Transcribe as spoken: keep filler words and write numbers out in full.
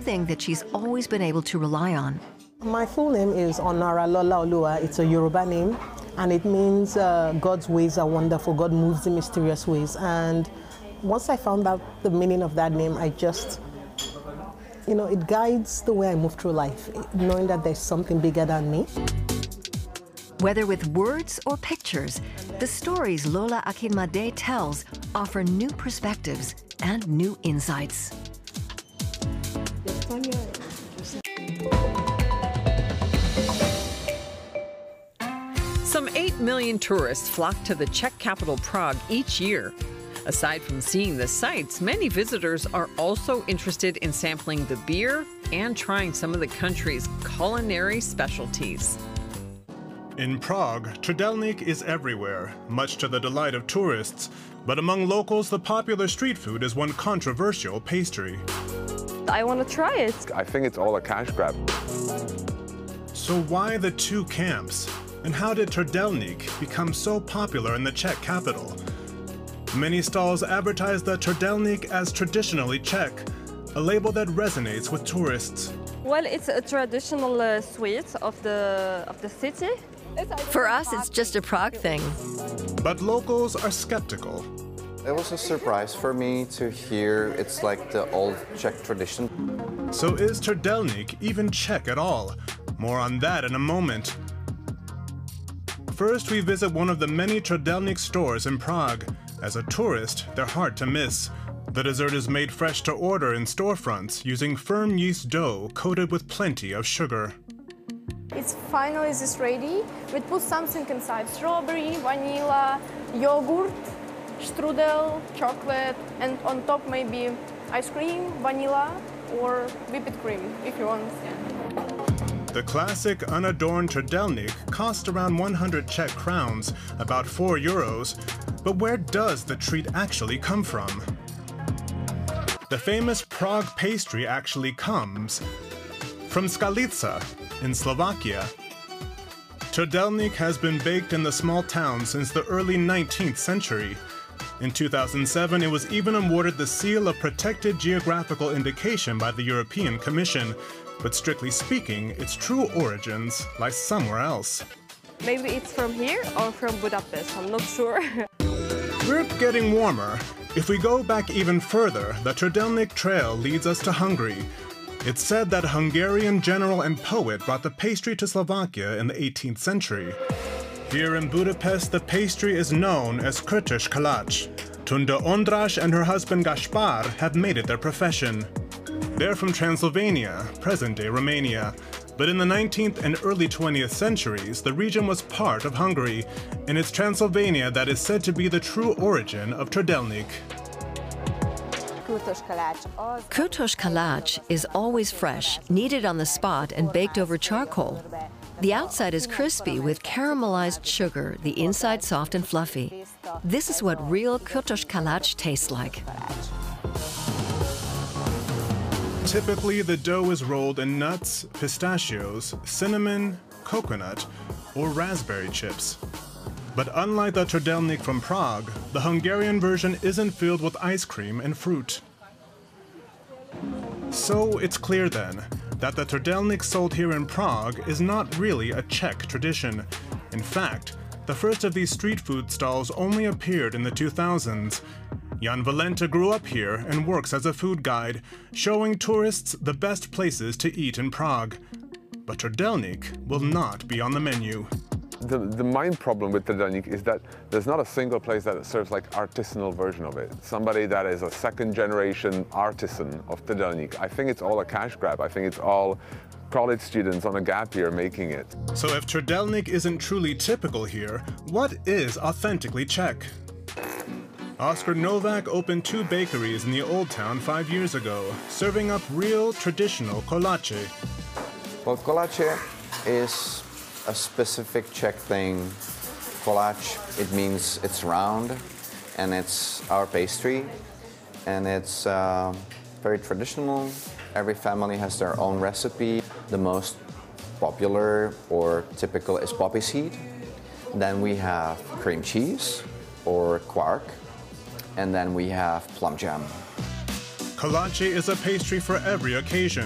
something that she's always been able to rely on. My full name is Onara Lola Olua. It's a Yoruba name, and it means uh, God's ways are wonderful. God moves in mysterious ways. And once I found out the meaning of that name, I just, you know, it guides the way I move through life, knowing that there's something bigger than me. Whether with words or pictures, the stories Lola Akinmade tells offer new perspectives and new insights. Some eight million tourists flock to the Czech capital Prague each year. Aside from seeing the sights, many visitors are also interested in sampling the beer and trying some of the country's culinary specialties. In Prague, Trdelník is everywhere, much to the delight of tourists. But among locals, the popular street food is one controversial pastry. I want to try it. I think it's all a cash grab. So why the two camps? And how did Trdelník become so popular in the Czech capital? Many stalls advertise the Trdelník as traditionally Czech, a label that resonates with tourists. Well, it's a traditional uh, sweet of the, of the city. For us, it's just a Prague thing. But locals are skeptical. It was a surprise for me to hear it's like the old Czech tradition. So is Trdelník even Czech at all? More on that in a moment. First, we visit one of the many Trdelník stores in Prague. As a tourist, they're hard to miss. The dessert is made fresh to order in storefronts using firm yeast dough coated with plenty of sugar. It's finally this ready. We put something inside: strawberry, vanilla, yogurt, strudel, chocolate, and on top maybe ice cream, vanilla, or whipped cream if you want. The classic unadorned Trdelník cost around one hundred Czech crowns, about four euros. But where does the treat actually come from? The famous Prague pastry actually comes from Skalica in Slovakia. Trdelník has been baked in the small town since the early nineteenth century. In two thousand seven, it was even awarded the seal of Protected Geographical Indication by the European Commission. But strictly speaking, its true origins lie somewhere else. Maybe it's from here or from Budapest, I'm not sure. We're getting warmer. If we go back even further, the Trdelník Trail leads us to Hungary. It's said that a Hungarian general and poet brought the pastry to Slovakia in the eighteenth century. Here in Budapest, the pastry is known as Kötös kalács. Tunda Ondrás and her husband Gaspar have made it their profession. They're from Transylvania, present-day Romania. But in the nineteenth and early twentieth centuries, the region was part of Hungary, and it's Transylvania that is said to be the true origin of Trdelník. Kötös kalács is always fresh, kneaded on the spot and baked over charcoal. The outside is crispy with caramelized sugar, the inside soft and fluffy. This is what real Kötös kalács tastes like. Typically, the dough is rolled in nuts, pistachios, cinnamon, coconut, or raspberry chips. But unlike the Trdelník from Prague, the Hungarian version isn't filled with ice cream and fruit. So it's clear then that the Trdelník sold here in Prague is not really a Czech tradition. In fact, the first of these street food stalls only appeared in the two thousands. Jan Valenta grew up here and works as a food guide, showing tourists the best places to eat in Prague. But Trdelník will not be on the menu. The, the main problem with Trdelník is that there's not a single place that serves like artisanal version of it. Somebody that is a second generation artisan of Trdelník. I think it's all a cash grab. I think it's all college students on a gap year making it. So if Trdelník isn't truly typical here, what is authentically Czech? Oscar Novak opened two bakeries in the Old Town five years ago, serving up real traditional kolache. Well, kolache is a specific Czech thing. Koláč, it means it's round, and it's our pastry, and it's uh, very traditional. Every family has their own recipe. The most popular or typical is poppy seed. Then we have cream cheese or quark, and then we have plum jam. Kolache is a pastry for every occasion.